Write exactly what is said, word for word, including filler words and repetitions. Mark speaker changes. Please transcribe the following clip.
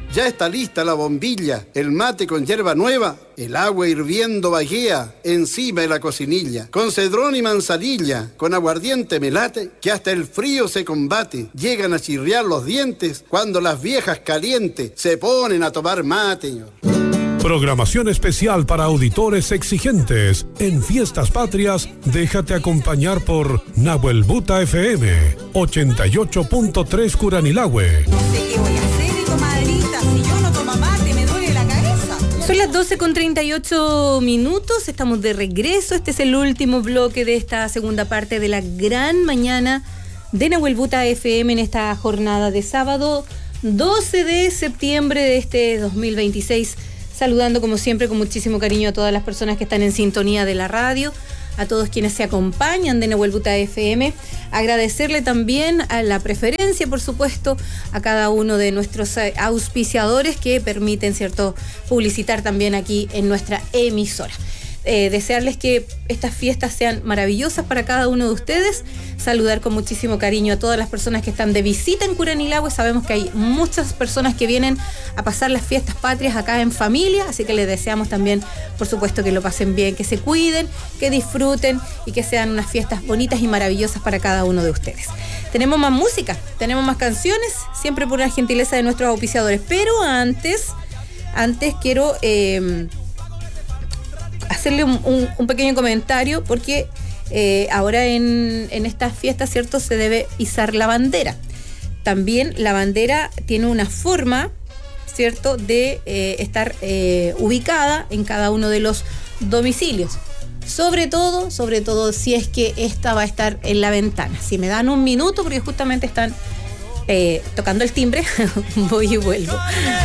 Speaker 1: Ya está lista la bombilla, el mate con hierba nueva, el agua hirviendo vaguea encima de la cocinilla. Con cedrón y manzanilla, con aguardiente melate, que hasta el frío se combate. Llegan a chirriar los dientes cuando las viejas calientes se ponen a tomar mate, señor.
Speaker 2: Programación especial para auditores exigentes. En Fiestas Patrias, déjate acompañar por Nahuel Buta F M, ochenta y ocho punto tres Curanilahue.
Speaker 3: No sé qué voy a hacer, comadrita, si yo no tomo mate me duele la cabeza.
Speaker 4: Son las doce con treinta y ocho minutos, estamos de regreso. Este es el último bloque de esta segunda parte de la gran mañana de Nahuel Buta F M en esta jornada de sábado doce de septiembre de este dos mil veintiséis. Saludando como siempre con muchísimo cariño a todas las personas que están en sintonía de la radio, a todos quienes se acompañan de Nahuel Buta F M. Agradecerle también a la preferencia, por supuesto, a cada uno de nuestros auspiciadores que permiten, ¿cierto?, publicitar también aquí en nuestra emisora. Eh, desearles que estas fiestas sean maravillosas para cada uno de ustedes. Saludar con muchísimo cariño a todas las personas que están de visita en Curanilahue. Sabemos que hay muchas personas que vienen a pasar las fiestas patrias acá en familia, así que les deseamos también, por supuesto, que lo pasen bien, que se cuiden, que disfruten y que sean unas fiestas bonitas y maravillosas para cada uno de ustedes. Tenemos más música, tenemos más canciones, siempre por la gentileza de nuestros auspiciadores, pero antes, antes quiero... Eh, hacerle un, un, un pequeño comentario porque eh, ahora en, en estas fiestas, ¿cierto?, se debe izar la bandera. También la bandera tiene una forma, ¿cierto?, de eh, estar eh, ubicada en cada uno de los domicilios. Sobre todo, sobre todo si es que esta va a estar en la ventana. Si me dan un minuto, porque justamente están eh, tocando el timbre, voy y vuelvo.